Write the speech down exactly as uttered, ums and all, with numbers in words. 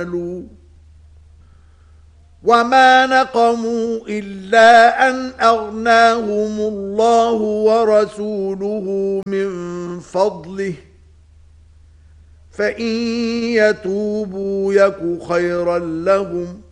وما نقموا إلا أن أغناهم الله ورسوله من فضله فإن يتوبوا يك خيرا لهم